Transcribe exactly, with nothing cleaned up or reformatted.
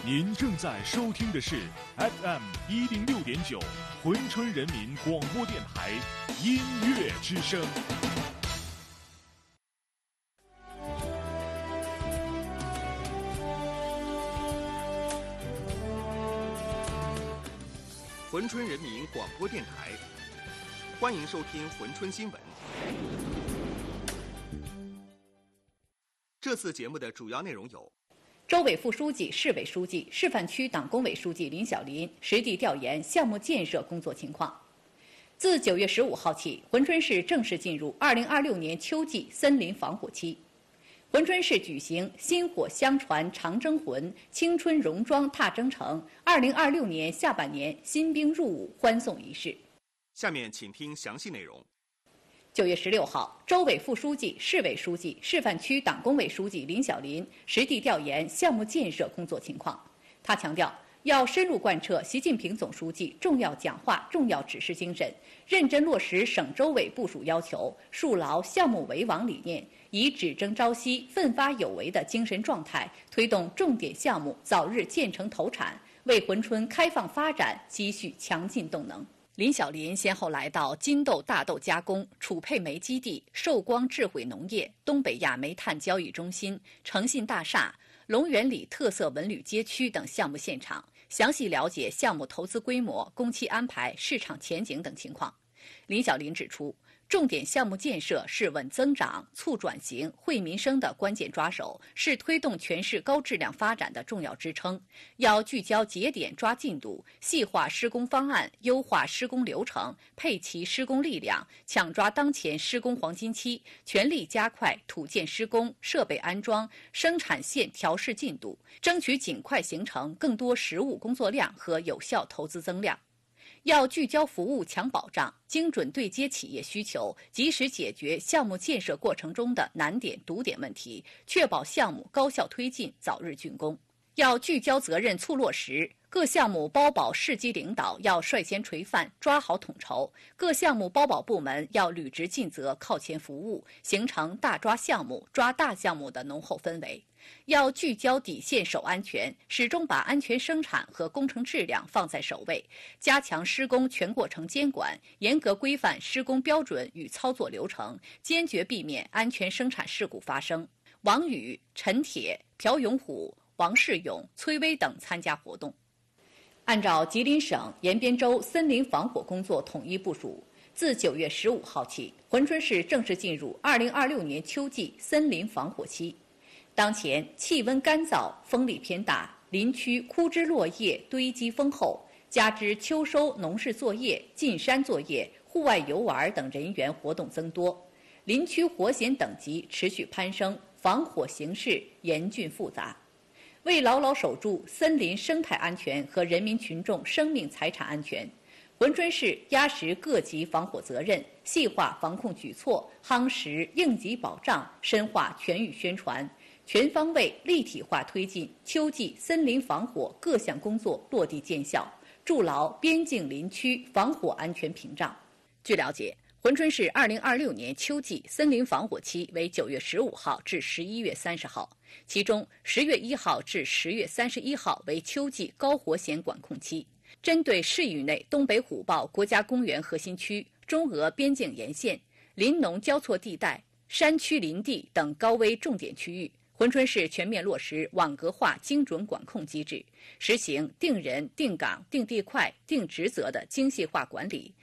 您正在收听的是 F M 一零六点九珲春人民广播电台音乐之声。 珲春人民广播电台，欢迎收听珲春新闻。这次节目的主要内容有： 州委副书记、市委书记、示范区党工委书记林小林实地调研项目建设工作情况。自九月十五号起，珲春市正式进入二零二六年秋季森林防火期。珲春市举行“薪火相传长征魂，青春戎装踏征程”二零二六年下半年新兵入伍欢送仪式。 下面请听详细内容。 九月十六号，州委副书记、市委书记、示范区党工委书记林小林实地调研项目建设工作情况。他强调，要深入贯彻习近平总书记重要讲话、重要指示精神，认真落实省州委部署要求，树牢项目为王理念，以只争朝夕、奋发有为的精神状态，推动重点项目早日建成投产，为珲春开放发展积蓄强劲动能。林小林先后来到金豆大豆加工、储配煤基地、寿光智慧农业、东北亚煤炭交易中心、诚信大厦、龙源里特色文旅街区等项目现场，详细了解项目投资规模、工期安排、市场前景等情况。林小林指出，重点项目建设是稳增长、促转型、惠民生的关键抓手，是推动全市高质量发展的重要支撑。要聚焦节点抓进度，细化施工方案，优化施工流程，配齐施工力量，抢抓当前施工黄金期，全力加快土建施工、设备安装、生产线调试进度，争取尽快形成更多实务工作量和有效投资增量。要聚焦服务强保障，精准对接企业需求，及时解决项目建设过程中的难点堵点问题，确保项目高效推进，早日竣工。要聚焦责任促落实，各项目包保市级领导要率先垂范，抓好统筹，各项目包保部门要履职尽责，靠前服务，形成大抓项目、抓大项目的浓厚氛围。要聚焦底线守安全，始终把安全生产和工程质量放在首位，加强施工全过程监管，严格规范施工标准与操作流程，坚决避免安全生产事故发生。王宇、陈铁、朴永虎、王世勇、崔威等参加活动。按照吉林省延边州森林防火工作统一部署，自九月十五号起，珲春市正式进入二零二六年秋季森林防火期。当前气温干燥，风力偏大，林区枯枝落叶堆积丰厚，加之秋收农事作业、进山作业、户外游玩等人员活动增多，林区火险等级持续攀升，防火形势严峻复杂。为牢牢守住森林生态安全和人民群众生命财产安全，珲春市压实各级防火责任，细化防控举措，夯实应急保障，深化全域宣传，全方位立体化推进秋季森林防火各项工作落地见效，筑牢边境林区防火安全屏障。据了解，珲春市二零二六年秋季森林防火期为九月十五号至十一月三十号，其中十月一号至十月三十一号为秋季高火险管控期。针对市域内东北虎豹国家公园核心区、中俄边境沿线、林农交错地带、山区林地等高危重点区域，珲春市全面落实网格化精准管控机制，实行定人、定岗、定地块、定职责的精细化管理，